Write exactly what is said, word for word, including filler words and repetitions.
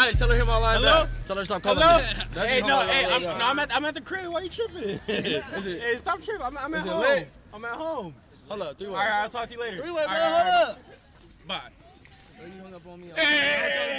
Hey, tell her hit my line Hello? back. Tell her stop calling Hello? me. That's Hey, my no, line. hey, I'm, Yeah. no, I'm at, I'm at the crib. Why you tripping? Is it- Hey, stop tripping. I'm, I'm at is it home. lit? I'm at home. Hold up, three way. All right, I'll talk to you later. Three way, All bro. right, all right, Hold up. Bye. You hung up on me.